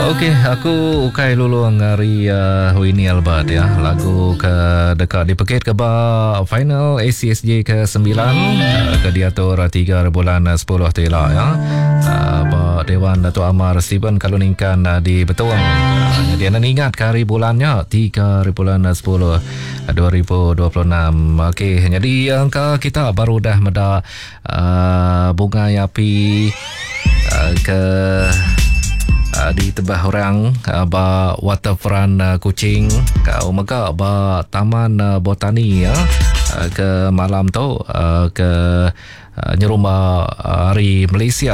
Okey, aku ukai lulu ngari Winnie Albert ya. Lagu ke dekat di Pekit ke ba final ACSJ ke-9 ke diatur 3 bulan 10 tela ya. Ba Dewan Datuk Amar Stephen Kaluningkan di Betuang. Dia nak ingat hari bulannya 3 bulan 10 2026. Okey, jadi angka kita baru dah meda bunga api ke di tebah orang ba waterfront Kuching kau maka ba taman botani ya ke malam tu ke nyeruma hari Malaysia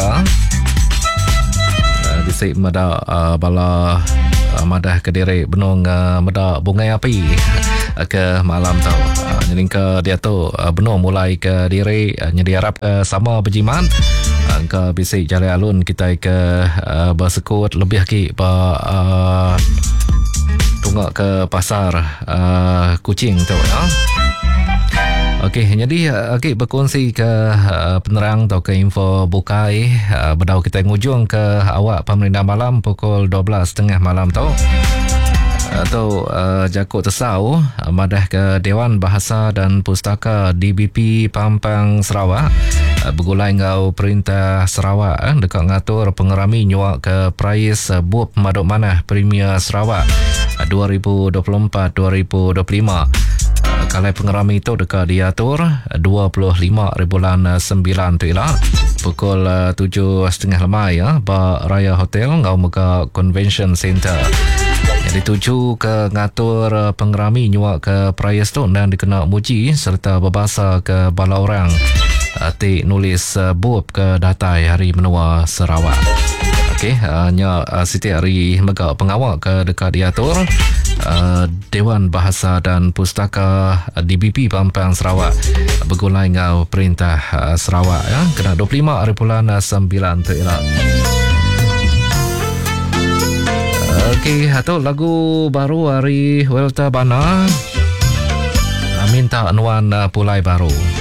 di sik mada bala madah Kediri benung mada bunga api ke malam tu jadi ke dia tu benung mulai ke diri nyedi harap ke sama berjiman ke bisik jari alun kita ke bersekut lebih lagi tunggak ke pasar Kuching tu ya. Okey, jadi okey berkongsi ke penerang atau ke info bukai bedau kita ngujung ke awak pemerintah malam pukul 12.30 malam tu atau Jakut Tesau madah ke Dewan Bahasa dan Pustaka DBP Pampang Sarawak bergulai ngau Perintah Sarawak dekat ngatur pengerami nyuak ke Prais Bup Maduk Manah Premier Sarawak 2024-2025. Kalai pengerami itu dekat diatur 25 bulan 9 tu ialah pukul 7.30 lemai ya ba Raya Hotel ngau Mega Convention Center. Jadi tuju ke ngatur pengerami nyuak ke Prais tu dan dikena muji serta berbahasa ke bala orang tik nulis bup ke datai hari menua Sarawak. Okey, hanya Siti Hari Mega pengawal ke dekat diatur Dewan Bahasa dan Pustaka DBP Pampang Sarawak bergulai ngau Perintah Sarawak ya kena 25 bulan 9 tu ialah. Okey, atau lagu baru hari Welta Bana minta anuan pulai baru.